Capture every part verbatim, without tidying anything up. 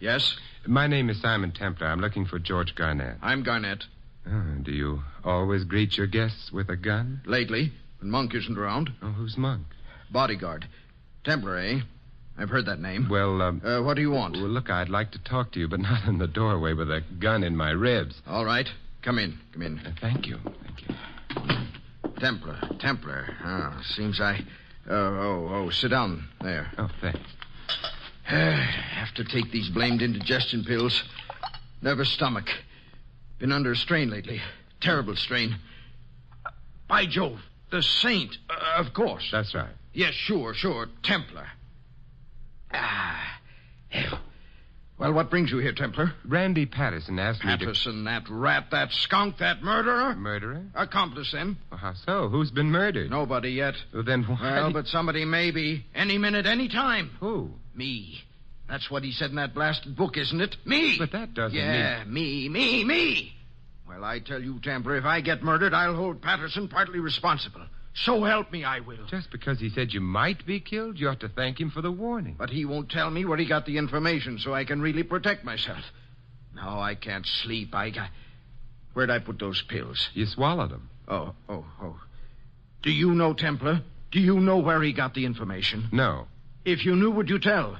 Yes? My name is Simon Templar. I'm looking for George Garnett. I'm Garnett. Oh, do you always greet your guests with a gun? Lately, when Monk isn't around. Oh, who's Monk? Bodyguard. Templar, eh? I've heard that name. Well, um... Uh, what do you want? Well, look, I'd like to talk to you, but not in the doorway with a gun in my ribs. All right. Come in. Come in. Uh, thank you. Thank you. Templar. Templar. Oh, seems I... Oh, oh, oh. Sit down. There. Oh, thanks. Have to take these blamed indigestion pills. Nervous stomach. Been under a strain lately. Terrible strain. By Jove, the saint. Uh, of course. That's right. Yes, sure, sure. Templar. Ah. Well, what brings you here, Templar? Randy Patterson asked me to... Patterson, that rat, that skunk, that murderer? Murderer? Accomplice, then. Well, how so? Who's been murdered? Nobody yet. Well, then why... Well, but somebody may be. Any minute, any time. Who? Me. That's what he said in that blasted book, isn't it? Me. But that doesn't yeah, mean... me, me, me. Well, I tell you, Templar, if I get murdered, I'll hold Patterson partly responsible. So help me, I will. Just because he said you might be killed, you ought to thank him for the warning. But he won't tell me where he got the information so I can really protect myself. No, I can't sleep. I got... Where'd I put those pills? You swallowed them. Oh, oh, oh. Do you know, Templar? Do you know where he got the information? No. If you knew, would you tell?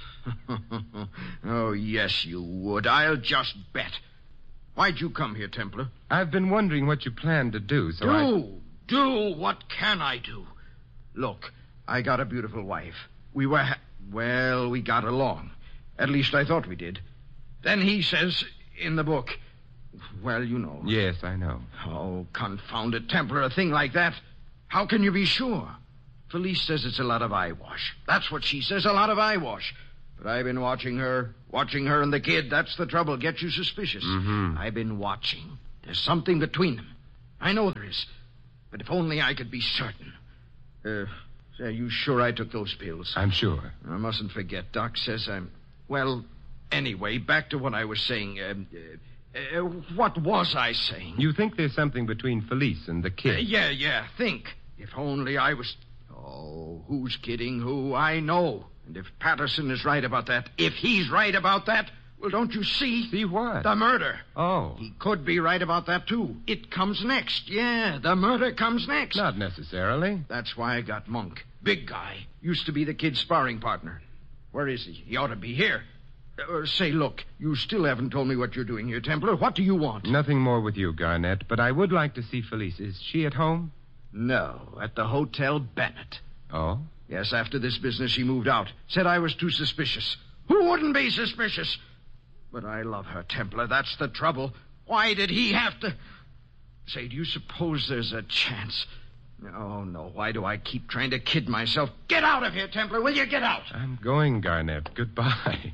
Oh, yes, you would. I'll just bet. Why'd you come here, Templar? I've been wondering what you plan to do, so do. I... Do? What can I do? Look, I got a beautiful wife. We were... Ha- well, we got along. At least I thought we did. Then he says in the book... Well, you know. Yes, I know. Oh, confound it, Templar, a thing like that. How can you be sure? Felice says it's a lot of eyewash. That's what she says, a lot of eyewash. But I've been watching her, watching her and the kid. That's the trouble. Get you suspicious. Mm-hmm. I've been watching. There's something between them. I know there is. But if only I could be certain. Uh, are you sure I took those pills? I'm sure. I mustn't forget. Doc says I'm... Well, anyway, back to what I was saying. Um, uh, uh, what was I saying? You think there's something between Felice and the kid? Uh, yeah, yeah, think. If only I was... Oh, who's kidding who? I know. And if Patterson is right about that, if he's right about that, well, don't you see? See what? The murder. Oh. He could be right about that, too. It comes next. Yeah, the murder comes next. Not necessarily. That's why I got Monk. Big guy. Used to be the kid's sparring partner. Where is he? He ought to be here. Uh, say, look, you still haven't told me what you're doing here, Templar. What do you want? Nothing more with you, Garnett, but I would like to see Felice. Is she at home? No, at the Hotel Bennett. Oh? Yes, after this business, she moved out. Said I was too suspicious. Who wouldn't be suspicious? But I love her, Templar. That's the trouble. Why did he have to... Say, do you suppose there's a chance? Oh, no. Why do I keep trying to kid myself? Get out of here, Templar. Will you get out? I'm going, Garnett. Goodbye.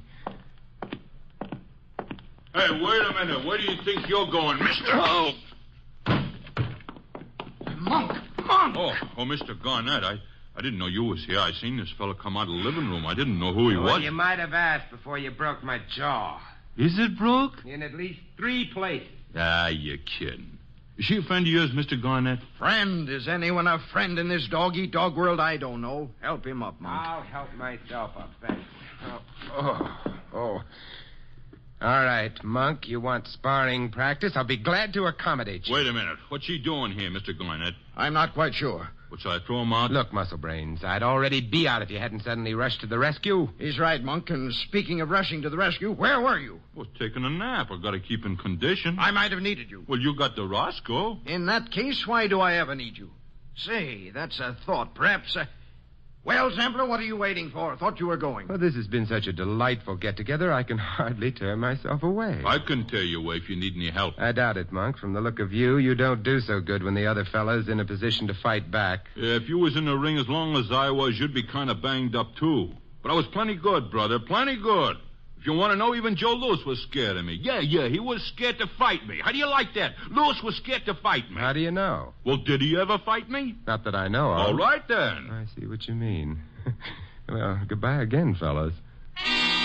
Hey, wait a minute. Where do you think you're going, mister? Oh. Monk! Monk! Oh, oh, Mister Garnett, I... I didn't know you was here. I seen this fella come out of the living room. I didn't know who he well, was. You might have asked before you broke my jaw. Is it broke? In at least three places. Ah, you're kidding. Is she a friend of yours, Mister Garnett? Friend? Is anyone a friend in this dog-eat-dog world? I don't know. Help him up, Monk. I'll help myself up, thanks. Oh, oh, oh. All right, Monk, you want sparring practice? I'll be glad to accommodate you. Wait a minute. What's she doing here, Mister Garnett? I'm not quite sure. What, shall I throw him out? Look, Muscle Brains, I'd already be out if you hadn't suddenly rushed to the rescue. He's right, Monk. And speaking of rushing to the rescue, where were you? Well, taking a nap. I gotta keep in condition. I might have needed you. Well, you got the Roscoe. In that case, why do I ever need you? Say, that's a thought. Perhaps, uh... Well, Templar, what are you waiting for? Thought you were going. Well, this has been such a delightful get-together, I can hardly tear myself away. I can tear you away if you need any help. I doubt it, Monk. From the look of you, you don't do so good when the other fellow's in a position to fight back. Yeah, if you was in the ring as long as I was, you'd be kind of banged up, too. But I was plenty good, brother, plenty good. If you want to know, even Joe Louis was scared of me. Yeah, yeah, he was scared to fight me. How do you like that? Louis was scared to fight me. How do you know? Well, did he ever fight me? Not that I know of. All right, then. I see what you mean. Well, goodbye again, fellas.